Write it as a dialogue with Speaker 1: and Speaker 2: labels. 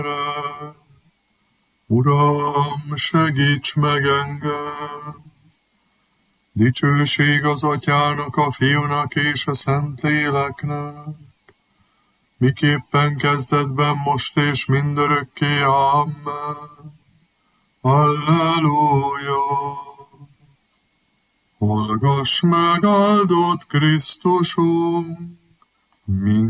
Speaker 1: Uram, segíts meg engem! Dicsőség az Atyának, a Fiúnak és a Szentléleknek, miképpen kezdetben, most és mindörökké. Amen. Halleluja! Hallgass meg, áldott Krisztusunk!